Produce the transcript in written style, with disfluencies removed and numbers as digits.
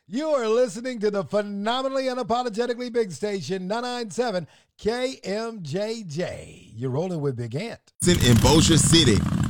You are listening to the phenomenally unapologetically big station, 997 KMJJ. You're rolling with Big Ant. In Bossier City,